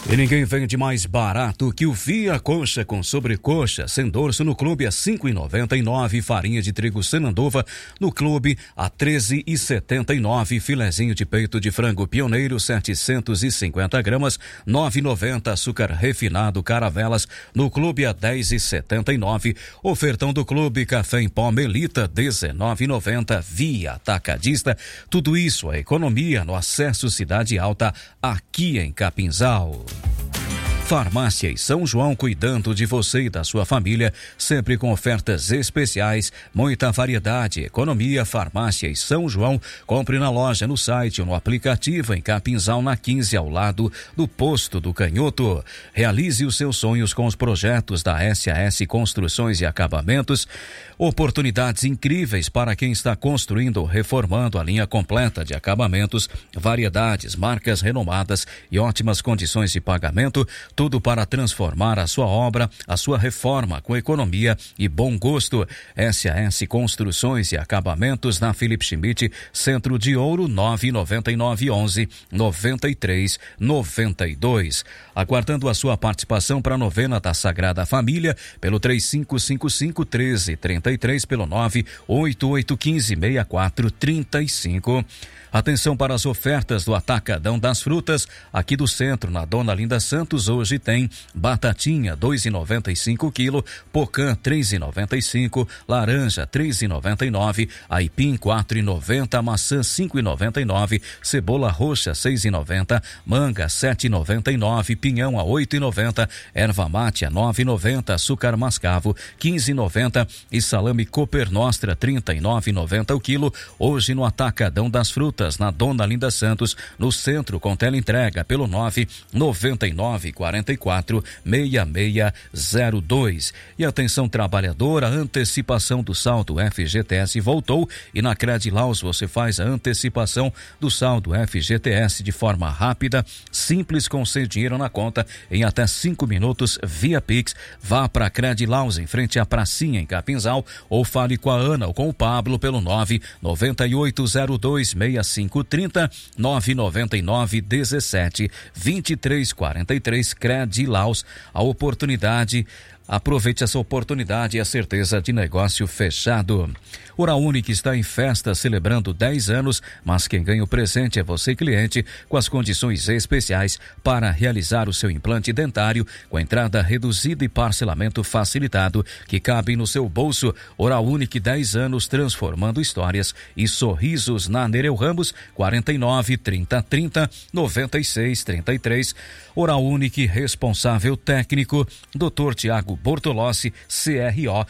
E ninguém vende mais barato que o Via Coxa com sobrecoxa, sem dorso no clube a 5,99, farinha de trigo Senandova no clube a 13,79, filezinho de peito de frango Pioneiro 750 gramas 9,90, açúcar refinado Caravelas no clube a 10,79, ofertão do clube café em pó Melita 19,90, Via Atacadista, tudo isso é economia no acesso Cidade Alta aqui em Capinzal. Farmácia e São João, cuidando de você e da sua família, sempre com ofertas especiais, muita variedade, economia. Farmácia e São João, compre na loja, no site ou no aplicativo em Capinzal, na 15, ao lado do Posto do Canhoto. Realize os seus sonhos com os projetos da SAS Construções e Acabamentos. Oportunidades incríveis para quem está construindo ou reformando a linha completa de acabamentos, variedades, marcas renomadas e ótimas condições de pagamento. Tudo para transformar a sua obra, a sua reforma com economia e bom gosto. SAS Construções e Acabamentos na Philip Schmidt, Centro de Ouro, 99911-9392. Aguardando a sua participação para a novena da Sagrada Família pelo 3555-1333, pelo 98815-6435. Atenção para as ofertas do Atacadão das Frutas, aqui do centro, na Dona Linda Santos. Hoje tem batatinha, 2,95 quilo, pocã, 3,95, laranja, 3,99, aipim, 4,90, maçã, 5,99, cebola roxa, 6,90, manga, 7,99, pinhão, a 8,90, erva mate, a 9,90, açúcar mascavo, 15,90 e salame Cooper Nostra, 39,90 o quilo. Hoje no Atacadão das Frutas, na Dona Linda Santos, no centro, com teleentrega pelo 999446602. E atenção trabalhadora, a antecipação do saldo FGTS voltou e na Credilaus você faz a antecipação do saldo FGTS de forma rápida, simples, com seu dinheiro na conta em até 5 minutos via Pix. Vá para Credilaus em frente à pracinha em Capinzal ou fale com a Ana ou com o Pablo pelo 998026530 999172343. Credilaus, a oportunidade. Aproveite essa oportunidade e a certeza de negócio fechado. Oral Unique está em festa, celebrando 10 anos, mas quem ganha o presente é você, cliente, com as condições especiais para realizar o seu implante dentário, com entrada reduzida e parcelamento facilitado, que cabe no seu bolso. Oral Unique, 10 anos, transformando histórias e sorrisos. Na Nereu Ramos, 49 30 30 96 33. Oral Unique, responsável técnico, Dr. Tiago Bortolossi, CRO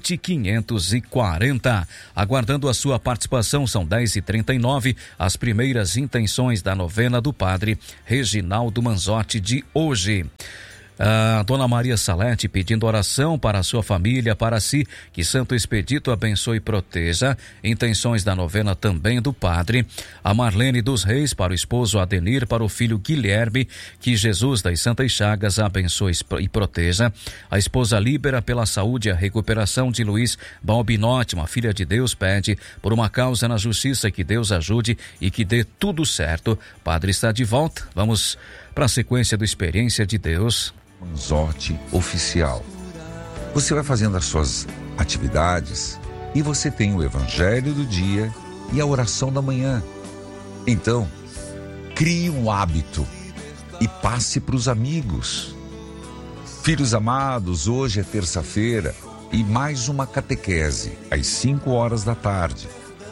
20540. Aguardando a sua participação, são 10h39, as primeiras intenções da novena do Padre Reginaldo Manzotti de hoje. A Dona Maria Salete pedindo oração para a sua família, para si, que Santo Expedito abençoe e proteja. Intenções da novena também do Padre. A Marlene dos Reis para o esposo Adenir, para o filho Guilherme, que Jesus das Santas Chagas abençoe e proteja. A esposa Líbera pela saúde e a recuperação de Luiz Balbinotti, uma filha de Deus, pede por uma causa na justiça, que Deus ajude e que dê tudo certo. O Padre está de volta. Vamos para a sequência do Experiência de Deus. Manzotti Oficial. Você vai fazendo as suas atividades e você tem o Evangelho do dia e a oração da manhã. Então, crie um hábito e passe para os amigos. Filhos amados, hoje é terça-feira e mais uma catequese às 5 da tarde.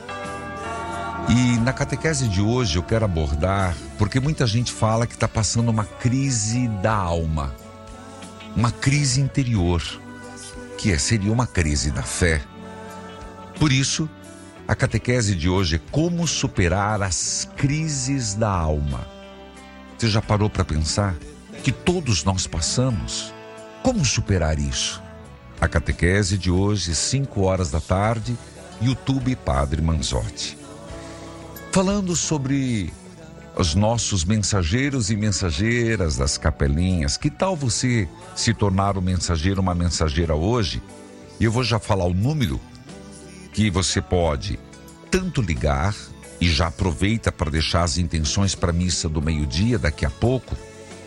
E na catequese de hoje eu quero abordar, porque muita gente fala que está passando uma crise da alma, uma crise interior, que seria uma crise da fé. Por isso, a catequese de hoje é como superar as crises da alma. Você já parou para pensar que todos nós passamos? Como superar isso? A catequese de hoje, 5 da tarde, YouTube Padre Manzotti. Falando sobre os nossos mensageiros e mensageiras das capelinhas. Que tal você se tornar um mensageiro, uma mensageira hoje? E eu vou já falar o número que você pode tanto ligar, e já aproveita para deixar as intenções para a missa do meio-dia daqui a pouco.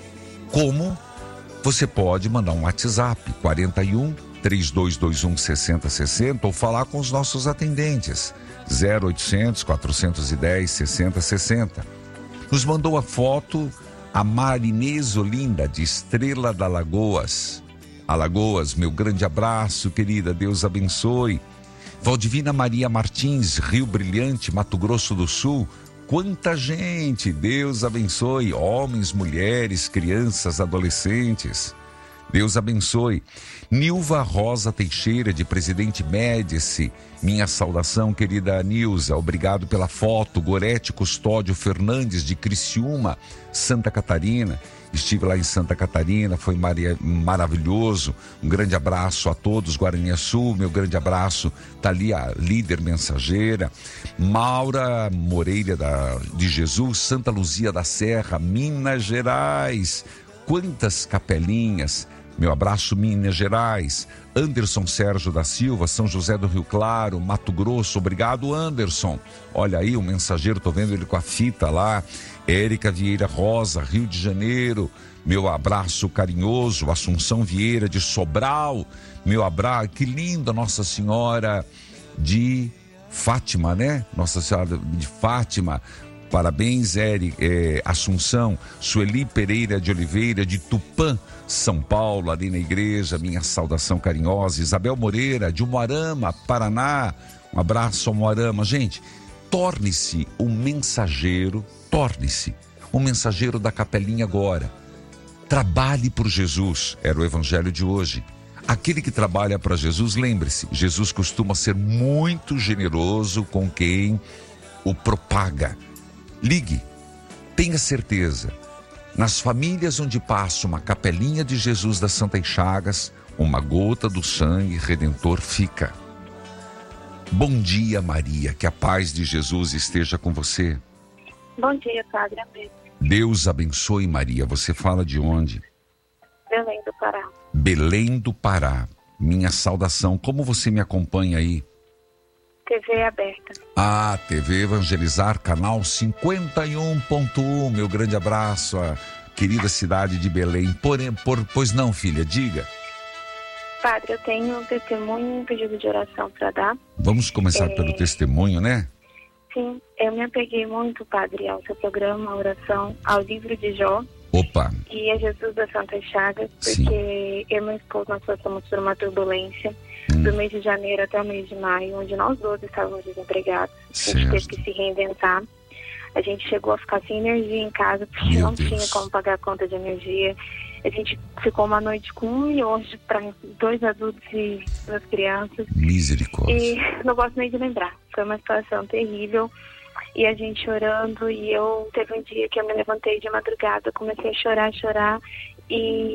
Como? Você pode mandar um WhatsApp 41 3221 6060 ou falar com os nossos atendentes 0800 410 6060. Nos mandou a foto a Marinês Olinda de Estrela da Alagoas. Alagoas, meu grande abraço, querida, Deus abençoe. Valdivina Maria Martins, Rio Brilhante, Mato Grosso do Sul. Quanta gente, Deus abençoe, homens, mulheres, crianças, adolescentes. Deus abençoe. Nilva Rosa Teixeira, de Presidente Médici, minha saudação, querida Nilza, obrigado pela foto. Gorete Custódio Fernandes, de Criciúma, Santa Catarina. Estive lá em Santa Catarina, foi maravilhoso. Um grande abraço a todos, Guaraniaçu, meu grande abraço. Tá ali a líder mensageira. Maura Moreira de Jesus, Santa Luzia da Serra, Minas Gerais. Quantas capelinhas. Meu abraço, Minas Gerais. Anderson Sérgio da Silva, São José do Rio Claro, Mato Grosso. Obrigado, Anderson. Olha aí o mensageiro, tô vendo ele com a fita lá. Érica Vieira Rosa, Rio de Janeiro. Meu abraço carinhoso. Assunção Vieira de Sobral. Meu abraço, que linda Nossa Senhora de Fátima, né? Nossa Senhora de Fátima. Parabéns, Assunção. Sueli Pereira de Oliveira, de Tupã, São Paulo, ali na igreja, minha saudação carinhosa. Isabel Moreira, de Umuarama, Paraná. Um abraço ao Umuarama. Gente, torne-se um mensageiro da Capelinha agora. Trabalhe por Jesus, era o evangelho de hoje. Aquele que trabalha para Jesus, lembre-se, Jesus costuma ser muito generoso com quem o propaga. Ligue, tenha certeza, nas famílias onde passa uma capelinha de Jesus das Santas Chagas, uma gota do sangue redentor fica. Bom dia, Maria, que a paz de Jesus esteja com você. Bom dia, Padre. Amém. Deus abençoe, Maria. Você fala de onde? Belém do Pará. Belém do Pará. Minha saudação. Como você me acompanha aí? TV aberta. Ah, TV Evangelizar, canal 51.1. Meu grande abraço à querida cidade de Belém. Pois não, filha, diga. Padre, eu tenho um testemunho e um pedido de oração para dar. Vamos começar pelo testemunho, né? Sim, eu me apeguei muito, Padre, ao seu programa, a oração, ao livro de Jó. Opa! E a Jesus das Santas Chagas, porque Sim. Eu e meu esposo, nós passamos por uma turbulência do mês de janeiro até o mês de maio, onde nós dois estávamos desempregados. A gente teve que se reinventar. A gente chegou a ficar sem energia em casa, porque não tinha como pagar a conta de energia. A gente ficou uma noite com 1 milhão para 2 adultos e 2 crianças. Misericórdia. E não gosto nem de lembrar. Foi uma situação terrível. E a gente orando, e teve um dia que eu me levantei de madrugada, comecei a chorar, e